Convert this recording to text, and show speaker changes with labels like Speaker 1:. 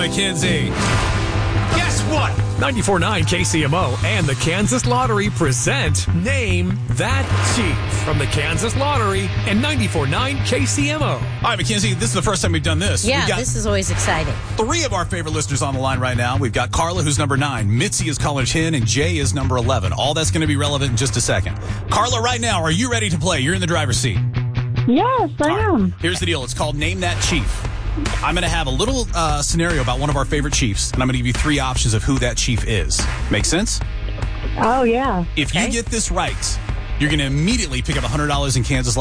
Speaker 1: McKenzie. Guess what?
Speaker 2: 94.9 KCMO and the Kansas Lottery present Name That Chief from the Kansas Lottery and 94.9 KCMO.
Speaker 1: All right, Mackenzie, this is the first time we've done this.
Speaker 3: Yeah,
Speaker 1: We've got
Speaker 3: this is always exciting.
Speaker 1: 3 of our favorite listeners on the line right now. We've got Carla, who's number 9. Mitzi is caller 10, and Jay is number 11. All that's going to be relevant in just a second. Carla, right now, are you ready to play? You're in the driver's seat.
Speaker 4: Yes, I am.
Speaker 1: Here's the deal. It's called Name That Chief. I'm going to have a little scenario about one of our favorite chiefs, and I'm going to give you 3 options of who that chief is. Make sense?
Speaker 4: Oh, yeah.
Speaker 1: If you get this right, you're going to immediately pick up $100 in Kansas